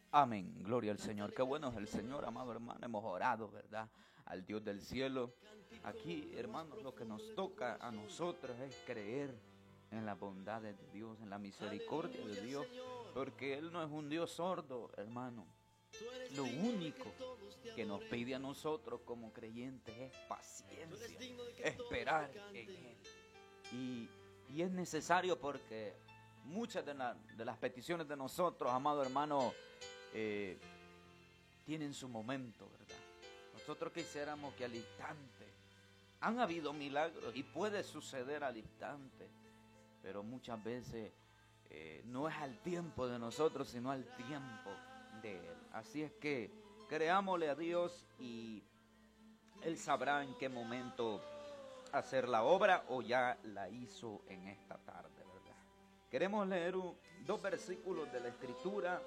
Amén, gloria al Señor. Qué bueno es el Señor, amado hermano. Hemos orado, ¿verdad? Al Dios del cielo. Aquí, hermano, lo que nos toca a nosotros es creer en la bondad de Dios, en la misericordia de Dios, porque Él no es un Dios sordo, hermano. Lo único que nos pide a nosotros como creyentes es paciencia, esperar en Él. Y es necesario porque muchas de las peticiones de nosotros, amado hermano, tienen su momento, ¿verdad? Nosotros quisiéramos que al instante, han habido milagros y puede suceder al instante, pero muchas veces no es al tiempo de nosotros, sino al tiempo de Él. Así es que creámosle a Dios y Él sabrá en qué momento hacer la obra o ya la hizo en esta tarde, ¿verdad? Queremos leer dos versículos de la Escritura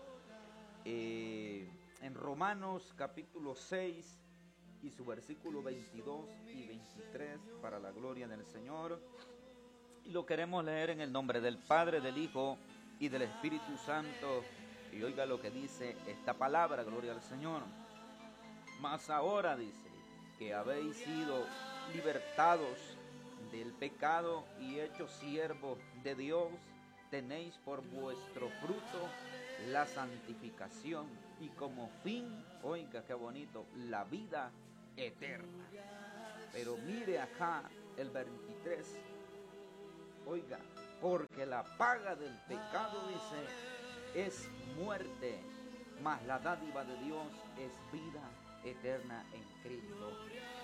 en Romanos capítulo 6 y su versículo 22 y 23 para la gloria del Señor. Y lo queremos leer en el nombre del Padre, del Hijo y del Espíritu Santo. Y oiga lo que dice esta palabra, gloria al Señor. Mas ahora dice que habéis sido libertados del pecado y hechos siervos de Dios, tenéis por vuestro fruto la santificación y como fin, oiga qué bonito, la vida eterna. Pero mire acá el 23, oiga, porque la paga del pecado, dice, es muerte, mas la dádiva de Dios es vida eterna en Cristo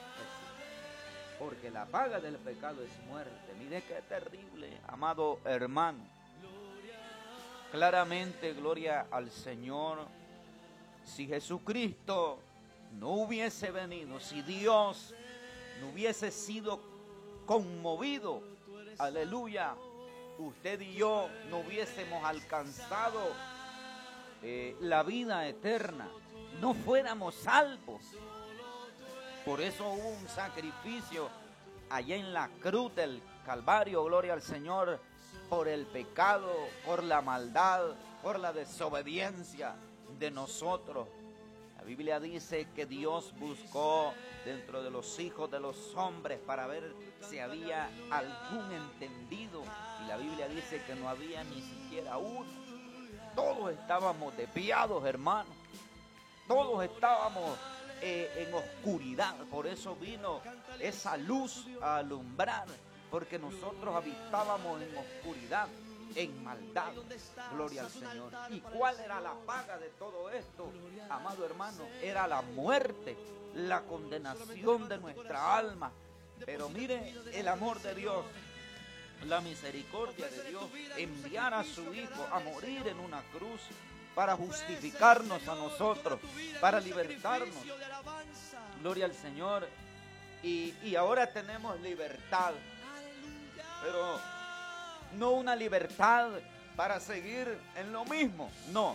Jesús. Porque la paga del pecado es muerte. Mire qué terrible, amado hermano. Claramente, gloria al Señor. Si Jesucristo no hubiese venido, si Dios no hubiese sido conmovido, aleluya, usted y yo no hubiésemos alcanzado la vida eterna, no fuéramos salvos. Por eso hubo un sacrificio allá en la cruz del Calvario, gloria al Señor, por el pecado, por la maldad, por la desobediencia de nosotros. La Biblia dice que Dios buscó dentro de los hijos de los hombres para ver si había algún entendido. Y la Biblia dice que no había ni siquiera uno. Todos estábamos desviados, hermanos. Todos estábamos en oscuridad. Por eso vino esa luz a alumbrar. Porque nosotros habitábamos en oscuridad, en maldad. Gloria al Señor. ¿Y cuál era la paga de todo esto, amado hermano? Era la muerte, la condenación de nuestra alma. Pero mire el amor de Dios, la misericordia de Dios, enviar a su Hijo a morir en una cruz para justificarnos a nosotros, para libertarnos. Gloria al Señor. Y ahora tenemos libertad. Pero no una libertad para seguir en lo mismo, no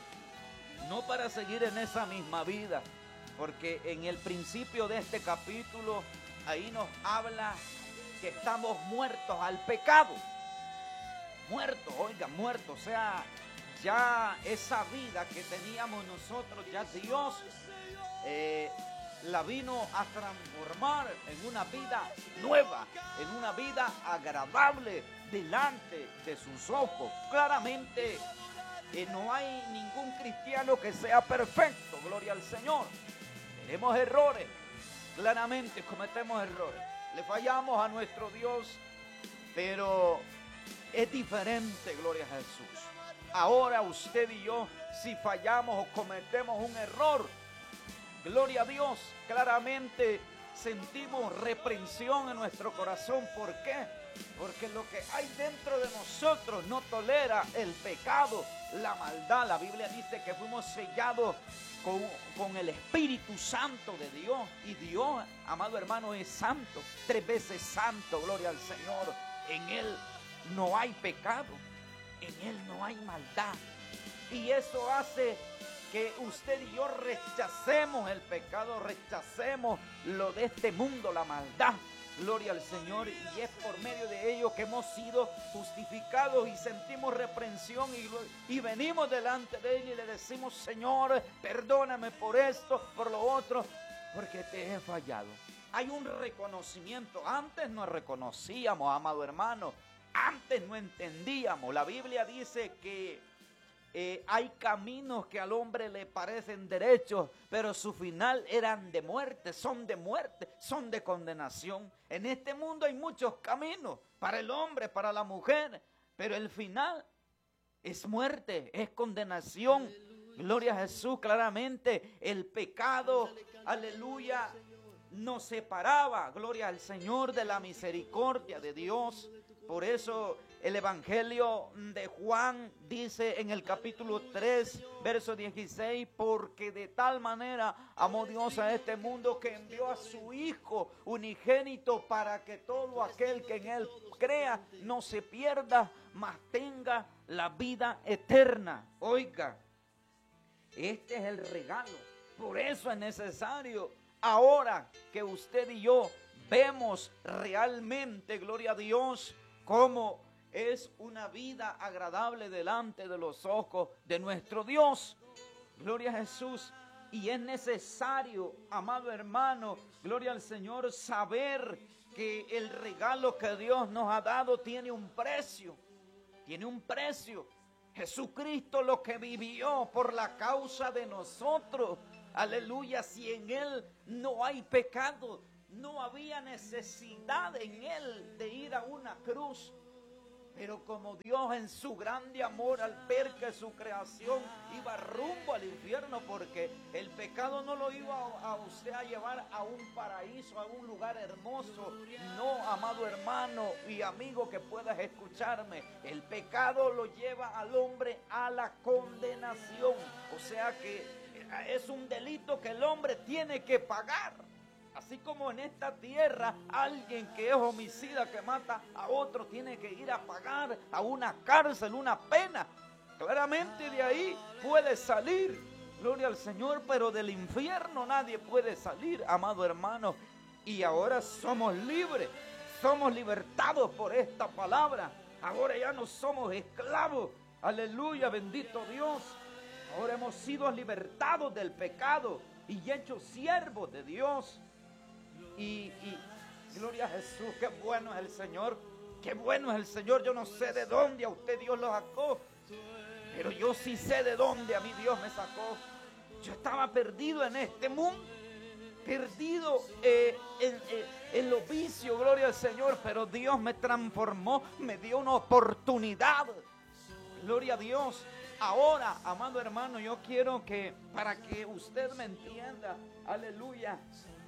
para seguir en esa misma vida, porque en el principio de este capítulo, ahí nos habla que estamos muertos al pecado, muertos, o sea, ya esa vida que teníamos nosotros, ya Dios la vino a transformar en una vida nueva, en una vida agradable delante de sus ojos. Claramente no hay ningún cristiano que sea perfecto, gloria al Señor. Tenemos errores, claramente cometemos errores, le fallamos a nuestro Dios, pero es diferente, gloria a Jesús. Ahora usted y yo, si fallamos o cometemos un error, gloria a Dios, claramente sentimos reprensión en nuestro corazón. ¿Por qué? Porque lo que hay dentro de nosotros no tolera el pecado, la maldad. La Biblia dice que fuimos sellados con el Espíritu Santo de Dios. Y Dios, amado hermano, es santo, 3 veces santo, gloria al Señor. En Él no hay pecado, en Él no hay maldad. Y eso hace que usted y yo rechacemos el pecado, rechacemos lo de este mundo, la maldad. Gloria al Señor. Y es por medio de ello que hemos sido justificados y sentimos reprensión y venimos delante de Él y le decimos: Señor, perdóname por esto, por lo otro, porque te he fallado. Hay un reconocimiento. Antes no reconocíamos, amado hermano. Antes no entendíamos. La Biblia dice que hay caminos que al hombre le parecen derechos, pero su final eran de muerte, son de condenación. En este mundo hay muchos caminos para el hombre, para la mujer, pero el final es muerte, es condenación. Gloria a Jesús. Claramente el pecado, aleluya, nos separaba, gloria al Señor, de la misericordia de Dios. Por eso el Evangelio de Juan dice en el capítulo 3, verso 16: porque de tal manera amó Dios a este mundo que envió a su Hijo unigénito para que todo aquel que en Él crea no se pierda, mas tenga la vida eterna. Oiga, este es el regalo. Por eso es necesario, ahora que usted y yo vemos realmente, gloria a Dios, cómo es una vida agradable delante de los ojos de nuestro Dios. Gloria a Jesús. Y es necesario, amado hermano, gloria al Señor, saber que el regalo que Dios nos ha dado tiene un precio. Tiene un precio. Jesucristo, lo que vivió por la causa de nosotros. Aleluya. Si en Él no hay pecado, no había necesidad en Él de ir a una cruz. Pero como Dios en su grande amor, al ver que su creación iba rumbo al infierno, porque el pecado no lo iba a usted a llevar a un paraíso, a un lugar hermoso. No, amado hermano y amigo que puedas escucharme, el pecado lo lleva al hombre a la condenación. O sea que es un delito que el hombre tiene que pagar. Así como en esta tierra alguien que es homicida, que mata a otro, tiene que ir a pagar a una cárcel, una pena. Claramente de ahí puede salir, gloria al Señor, pero del infierno nadie puede salir, amado hermano. Y ahora somos libres, somos libertados por esta palabra. Ahora ya no somos esclavos, aleluya, bendito Dios. Ahora hemos sido libertados del pecado y hechos siervos de Dios. Y gloria a Jesús, qué bueno es el Señor, qué bueno es el Señor. Yo no sé de dónde a usted Dios lo sacó, pero yo sí sé de dónde a mí Dios me sacó. Yo estaba perdido en este mundo, perdido en los vicios, gloria al Señor, pero Dios me transformó, me dio una oportunidad, gloria a Dios. Ahora, amado hermano, yo quiero que, para que usted me entienda, aleluya,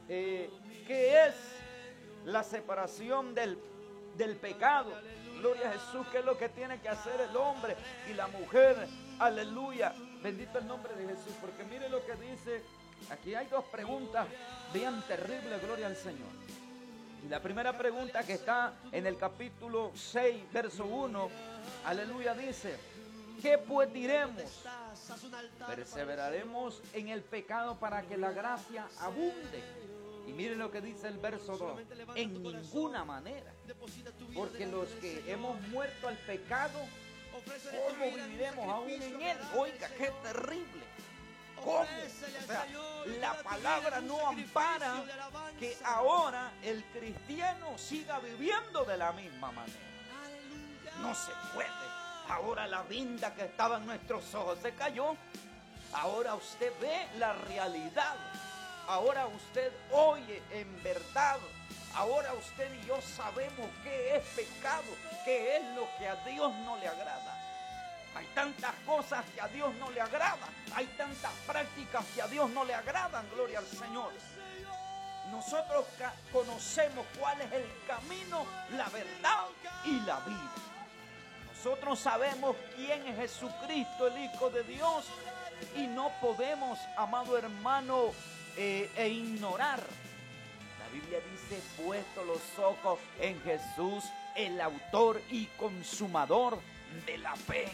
¿qué es la separación del pecado? Gloria a Jesús. ¿Qué es lo que tiene que hacer el hombre y la mujer? Aleluya. Bendito el nombre de Jesús. Porque mire lo que dice. Aquí hay dos preguntas bien terribles, gloria al Señor. Y la primera pregunta, que está en el capítulo 6, verso 1. Aleluya, dice: ¿qué pues diremos? ¿Perseveraremos en el pecado para que la gracia abunde? Y miren lo que dice el verso 2: en ninguna manera, porque los que hemos muerto al pecado, ¿cómo viviremos aún en él? Oiga, qué terrible. ¿Cómo? O sea, la palabra no ampara que ahora el cristiano siga viviendo de la misma manera. No se puede. Ahora la venda que estaba en nuestros ojos se cayó. Ahora usted ve la realidad. Ahora usted oye en verdad. Ahora usted y yo sabemos qué es pecado, qué es lo que a Dios no le agrada. Hay tantas cosas que a Dios no le agradan. Hay tantas prácticas que a Dios no le agradan, gloria al Señor. Nosotros conocemos cuál es el camino, la verdad y la vida. Nosotros sabemos quién es Jesucristo, el Hijo de Dios, y no podemos, amado hermano, ignorar. La Biblia dice: puesto los ojos en Jesús, el autor y consumador de la fe.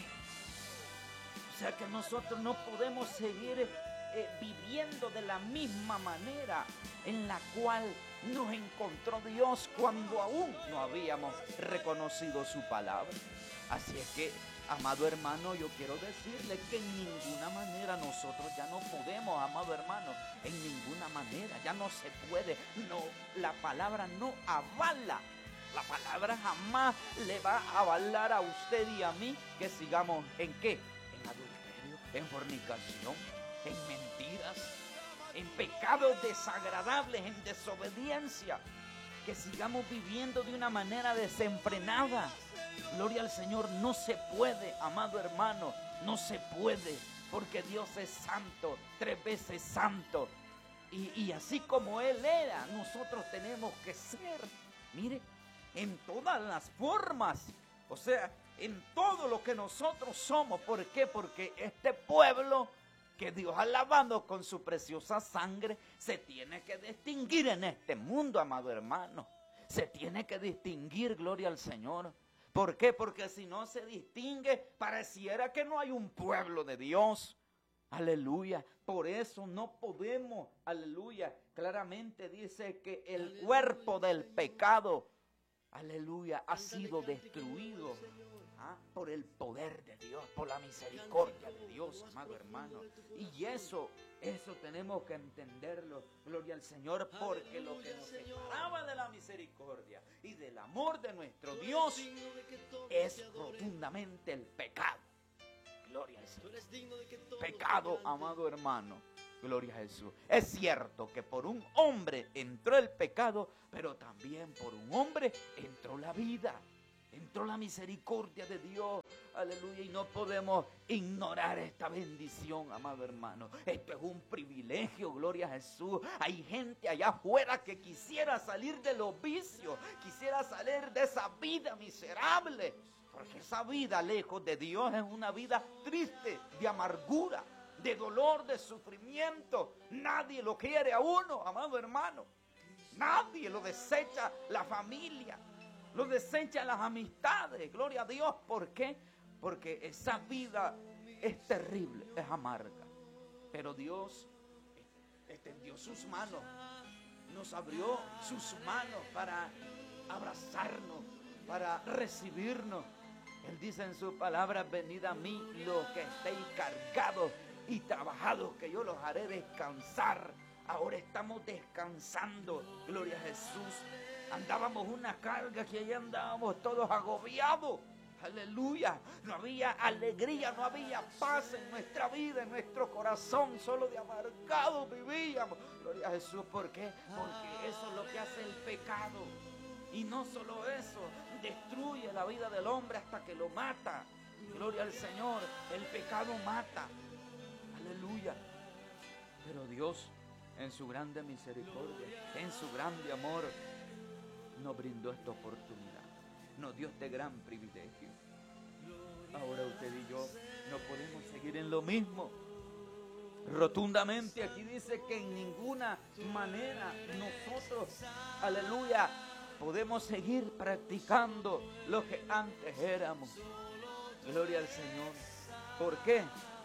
O sea que nosotros no podemos seguir viviendo de la misma manera en la cual nos encontró Dios cuando aún no habíamos reconocido su palabra. Así es que, amado hermano, yo quiero decirle que en ninguna manera nosotros ya no podemos, amado hermano, en ninguna manera, ya no se puede. No, la palabra no avala. La palabra jamás le va a avalar a usted y a mí que sigamos ¿en qué? En adulterio, en fornicación, en mentiras, en pecados desagradables, en desobediencia, que sigamos viviendo de una manera desenfrenada. Gloria al Señor, no se puede, amado hermano, no se puede, porque Dios es santo, 3 veces santo. Y así como Él era, nosotros tenemos que ser, mire, en todas las formas, o sea, en todo lo que nosotros somos. ¿Por qué? Porque este pueblo que Dios ha lavado con su preciosa sangre se tiene que distinguir en este mundo, amado hermano. Se tiene que distinguir, gloria al Señor. ¿Por qué? Porque si no se distingue, pareciera que no hay un pueblo de Dios. Aleluya. Por eso no podemos, aleluya. Claramente dice que el cuerpo del pecado, aleluya, ha sido destruido por el poder de Dios, por la misericordia de Dios, amado hermano. Y eso tenemos que entenderlo, gloria al Señor, porque lo que nos separaba de la misericordia y del amor de nuestro Dios es rotundamente el pecado. Gloria al Señor. Pecado, amado hermano. Gloria a Jesús. Es cierto que por un hombre entró el pecado, pero también por un hombre entró la vida, entró la misericordia de Dios. Aleluya. Y no podemos ignorar esta bendición, amado hermano. Esto es un privilegio, gloria a Jesús. Hay gente allá afuera que quisiera salir de los vicios, quisiera salir de esa vida miserable, porque esa vida lejos de Dios es una vida triste, de amargura, de dolor, de sufrimiento. Nadie lo quiere a uno, amado hermano. Nadie lo desecha, la familia, lo desecha las amistades. Gloria a Dios. ¿Por qué? Porque esa vida es terrible, es amarga. Pero Dios extendió sus manos, nos abrió sus manos para abrazarnos, para recibirnos. Él dice en su palabra: venid a mí los que estéis cargados y trabajados, que yo los haré descansar. Ahora estamos descansando, gloria a Jesús. Andábamos una carga que allá andábamos todos agobiados. Aleluya. No había alegría, no había paz en nuestra vida, en nuestro corazón. Solo de amargados vivíamos. Gloria a Jesús. ¿Por qué? Porque eso es lo que hace el pecado. Y no solo eso, destruye la vida del hombre hasta que lo mata. Gloria al Señor. El pecado mata. Aleluya. Pero Dios, en su grande misericordia, en su grande amor, nos brindó esta oportunidad. Nos dio este gran privilegio. Ahora usted y yo no podemos seguir en lo mismo. Rotundamente aquí dice que en ninguna manera nosotros, aleluya, podemos seguir practicando lo que antes éramos. Gloria al Señor. ¿Por qué?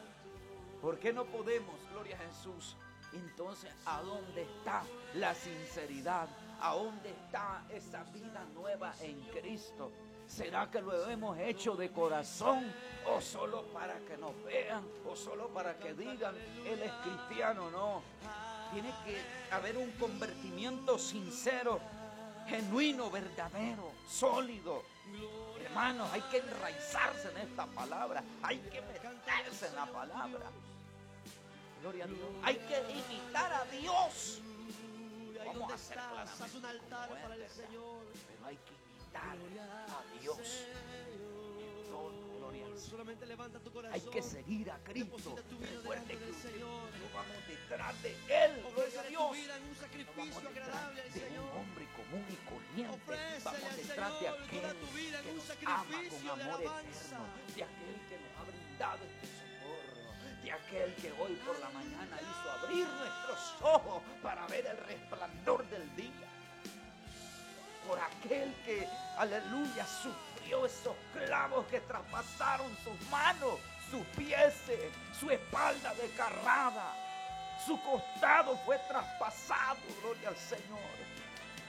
¿Por qué no podemos? Gloria a Jesús. Entonces, ¿a dónde está la sinceridad? ¿A dónde está esa vida nueva en Cristo? ¿Será que lo hemos hecho de corazón o solo para que nos vean o solo para que digan él es cristiano? No. Tiene que haber un convertimiento sincero, genuino, verdadero, sólido. Hermanos, hay que enraizarse en esta palabra, hay que meterse en la palabra. Gloria a Dios. Hay que imitar a Dios. Vamos a hacer claramente un altar para el Señor, pero hay que imitar a Dios. Gloria al Señor. Hay que seguir a Cristo. Recuerde que no vamos detrás de Él. Gloria a Dios. No vamos detrás de un hombre común y corriente. Vamos detrás de aquel que nos ama con amor eterno, de aquel que nos ha brindado este socorro, de aquel que hoy por la mañana hizo abrir nuestros ojos para ver el resplandor del día. Por aquel que, aleluya, sufrió esos clavos que traspasaron sus manos, sus pies, su espalda desgarrada, su costado fue traspasado, gloria al Señor.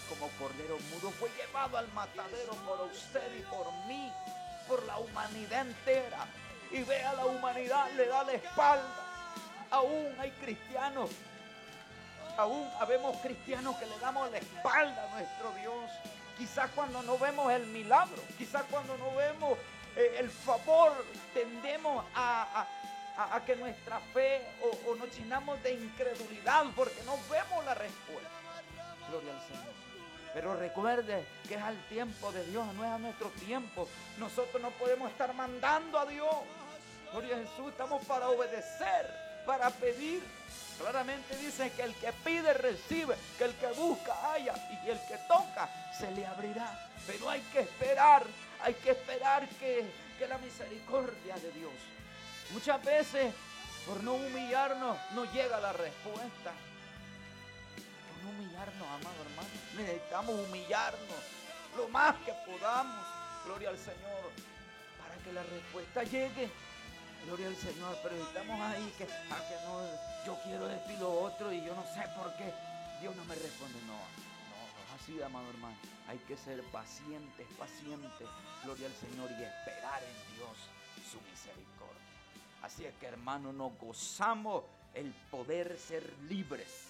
como cordero mudo, fue llevado al matadero por usted y por mí, por la humanidad entera. Y vea, la humanidad le da la espalda. Aún hay cristianos, aún habemos cristianos que le damos la espalda a nuestro Dios. Quizás cuando no vemos el milagro, quizás cuando no vemos el favor, tendemos a que nuestra fe o nos llenamos de incredulidad porque no vemos la respuesta. Gloria al Señor. Pero recuerde que es al tiempo de Dios, no es a nuestro tiempo. Nosotros no podemos estar mandando a Dios. Gloria a Jesús, estamos para obedecer, para pedir. Claramente dice que el que pide recibe, que el que busca halla y el que toca se le abrirá. Pero hay que esperar que la misericordia de Dios. Muchas veces, por no humillarnos, no llega la respuesta. Por no humillarnos, amado hermano, necesitamos humillarnos lo más que podamos. Gloria al Señor, para que la respuesta llegue. Gloria al Señor, pero estamos ahí que no, yo quiero esto y lo otro y yo no sé por qué Dios no me responde. No es así, amado hermano. Hay que ser pacientes, gloria al Señor, y esperar en Dios su misericordia. Así es que, hermano, nos gozamos el poder ser libres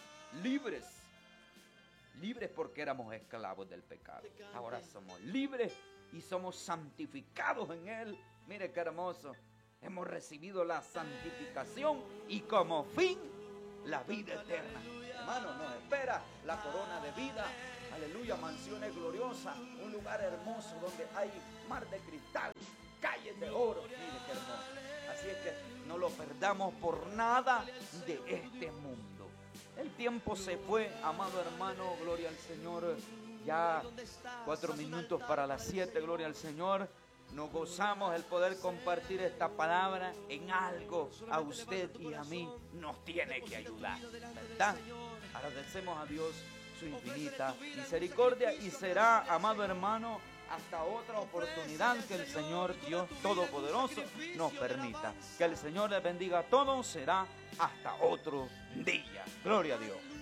porque éramos esclavos del pecado. Ahora somos libres y somos santificados en Él. Mire qué hermoso. Hemos recibido la santificación y como fin la vida eterna. Hermano, nos espera la corona de vida. Aleluya, mansiones gloriosas, un lugar hermoso donde hay mar de cristal, calles de oro. Mire qué hermoso. Así es que no lo perdamos por nada de este mundo. El tiempo se fue, amado hermano, gloria al Señor. Ya 4 minutos para las 7, gloria al Señor. Nos gozamos el poder compartir esta palabra en algo. A usted y a mí nos tiene que ayudar, ¿verdad? Agradecemos a Dios su infinita misericordia y será, amado hermano, hasta otra oportunidad que el Señor Dios Todopoderoso nos permita. Que el Señor les bendiga a todos. Será hasta otro día. Gloria a Dios.